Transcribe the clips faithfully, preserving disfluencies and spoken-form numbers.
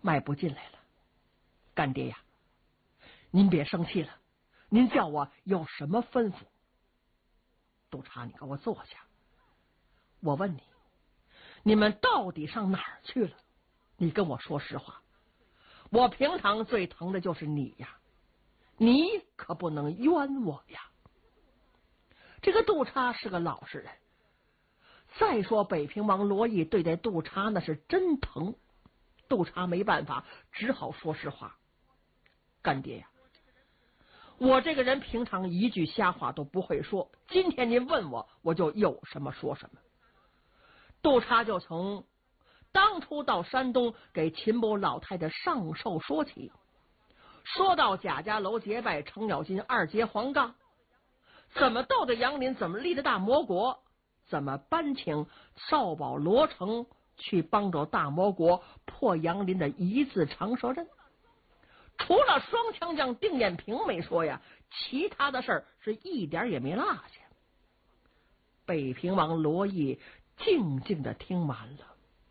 迈步进来了。干爹呀，您别生气了，您叫我有什么吩咐？督察，你给我坐下。我问你，你们到底上哪儿去了？你跟我说实话。我平常最疼的就是你呀，你可不能冤我呀。这个督察是个老实人，再说北平王罗毅对待督察那是真疼，督察没办法，只好说实话。干爹呀，我这个人平常一句瞎话都不会说，今天您问我，我就有什么说什么。督察就从当初到山东给秦某老太太上寿说起，说到贾家楼结拜，程咬金二结黄杠，怎么斗的杨林，怎么立的大魔国，怎么搬请少保罗成去帮着大魔国破杨林的一字长蛇阵。除了双枪将丁彦平没说呀，其他的事儿是一点也没落下。北平王罗毅静静的听完了，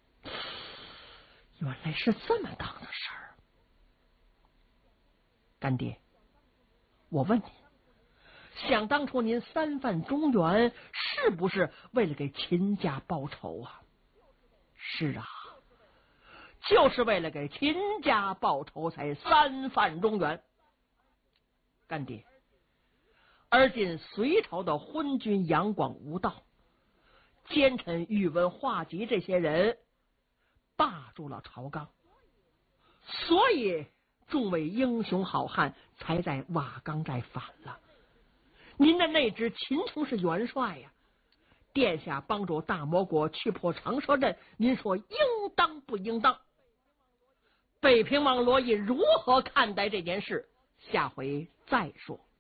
原来是这么档子事儿。干爹，我问您，想当初您三犯中原，是不是为了给秦家报仇啊？是啊，就是为了给秦家报仇才三犯中原。干爹，而今隋朝的昏君杨广无道，奸臣宇文化及这些人霸住了朝纲，所以众位英雄好汉才在瓦岗寨反了。您的那支秦城是元帅呀，殿下帮助大魔国去破长蛇阵，您说应当不应当？北平王罗毅如何看待这件事？下回再说。